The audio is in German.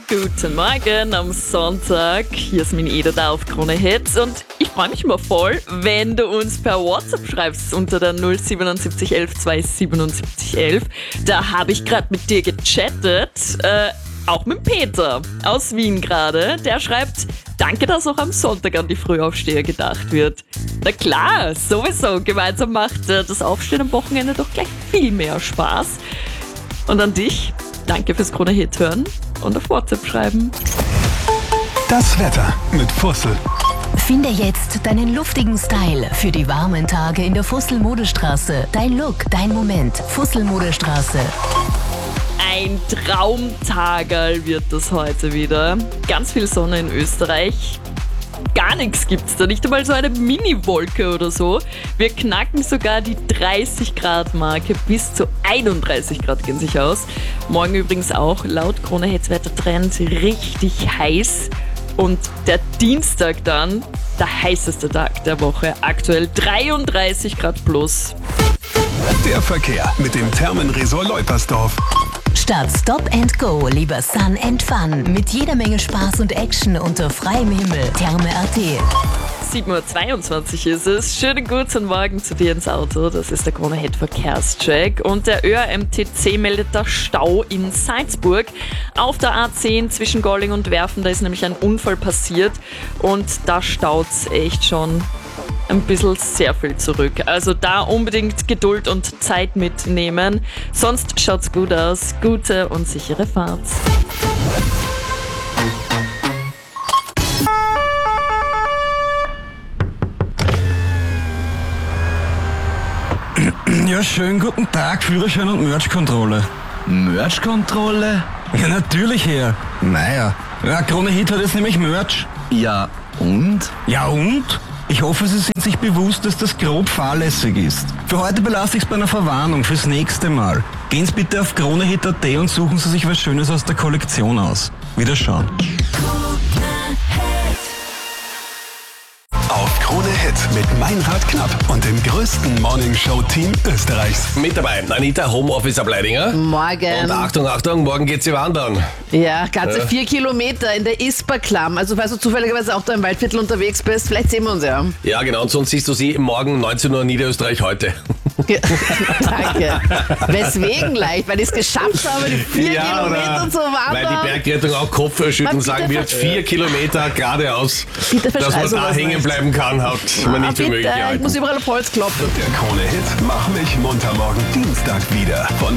Guten Morgen am Sonntag. Hier ist mein Eder da auf Krone Hits und ich freue mich immer voll, wenn du uns per WhatsApp schreibst unter der 077 11 277 11. Da habe ich gerade mit dir gechattet, auch mit Peter aus Wien gerade. Der schreibt, danke, dass auch am Sonntag an die Frühaufsteher gedacht wird. Na klar, sowieso. Gemeinsam macht das Aufstehen am Wochenende doch gleich viel mehr Spaß. Und an dich, danke fürs Krone Hit hören und auf WhatsApp schreiben. Das Wetter mit Fussel. Finde jetzt deinen luftigen Style für die warmen Tage in der Fussel-Modestraße. Dein Look, dein Moment. Fussel-Modestraße. Ein Traumtagerl wird das heute wieder. Ganz viel Sonne in Österreich. Gar nichts gibt's da, nicht einmal so eine Mini-Wolke oder so. Wir knacken sogar die 30 Grad Marke, bis zu 31 Grad gehen sich aus. Morgen übrigens auch laut Krone Hits Wettertrend richtig heiß. Und der Dienstag dann, der heißeste Tag der Woche, aktuell 33 Grad plus. Der Verkehr mit dem Thermenresort Leupersdorf. Statt Stop and Go, lieber Sun and Fun. Mit jeder Menge Spaß und Action unter freiem Himmel. Therme.at. 7.22 Uhr ist es. Schönen guten Morgen zu dir ins Auto. Das ist der Krone Hit Verkehrscheck. Und der ÖAMTC meldet da Stau in Salzburg. Auf der A10 zwischen Golling und Werfen, da ist nämlich ein Unfall passiert. Und da staut's echt schon ein bisschen sehr viel zurück. Also da unbedingt Geduld und Zeit mitnehmen. Sonst schaut's gut aus. Gute und sichere Fahrt. Ja, schönen guten Tag, Führerschein und Merch-Kontrolle. Merch-Kontrolle? Ja, natürlich, Herr. Naja, Krone Hit hat jetzt nämlich Merch. Ja, und? Ja, und? Ich hoffe, Sie sind sich bewusst, dass das grob fahrlässig ist. Für heute belasse ich es bei einer Verwarnung fürs nächste Mal. Gehen Sie bitte auf kronehit.at und suchen Sie sich was Schönes aus der Kollektion aus. Wiederschauen. Auf Krone Hit mit Meinrad Knapp und dem größten Morningshow-Team Österreichs. Mit dabei Anita, Homeoffice Ableidinger. Morgen. Und Achtung, morgen geht sie wandern. Ja, ganze 4 Kilometer in der Isperklamm. Also falls du zufälligerweise auch da im Waldviertel unterwegs bist, vielleicht sehen wir uns ja. Ja, genau. Und sonst siehst du sie morgen 19 Uhr Niederösterreich heute. Danke. Weswegen leicht? Weil ich es geschafft habe, die 4 Kilometer zu wandern. Weil die Bergrettung auch Kopfschütteln sagen wird, 4 Kilometer geradeaus. Bitte dass man da hängen bleiben kann, hat man nicht für möglich Ich gehalten. muss überall auf Holz klopfen. Der Krone Hit Mach mich munter morgen Dienstag wieder von